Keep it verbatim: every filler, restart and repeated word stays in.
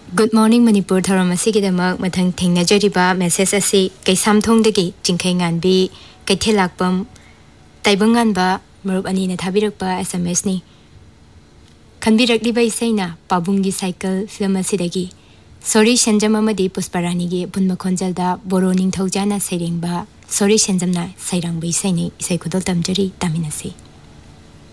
Good morning Manipur tharam asigidamak mathang thengnajariba message asi kaisamthongdagi jingkhainganbi kaithelakpam taibanganba marup ani na thabirakpa S M S ni khanbirakliba isaina pabungi cycle film asidagi Sorry Shenjam amadi Pusparani gi bunma khonjalda boro ningthaujana sairengba Sorry Shenjamna sairangba isaini isai khudol tamjari taminasi